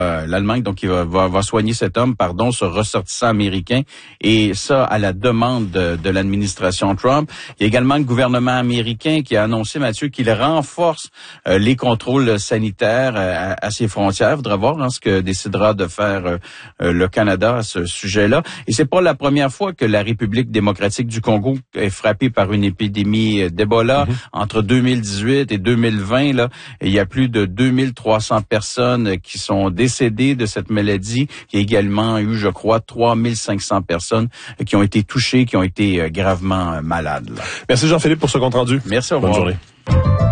l'Allemagne, donc, qui va soigner cet homme, ce ressortissant américain, et ça à la demande de l'administration Trump. Il y a également le gouvernement américain qui a annoncé, Mathieu, qu'il renforce les contrôles sanitaires à ses frontières. Il faudra voir ce que décidera de faire le Canada à ce sujet-là. Et c'est pas la première fois que la République démocratique du Congo est frappée par une épidémie d'Ebola. Entre 2018 et 2020, là, il y a plus de 2300 personnes qui sont décédées de cette maladie. Il y a également eu, je crois, 3500 personnes qui ont été touchées, qui ont été gravement malades. Là. Merci Jean-Philippe pour ce compte rendu. Merci, au revoir. Bonne journée.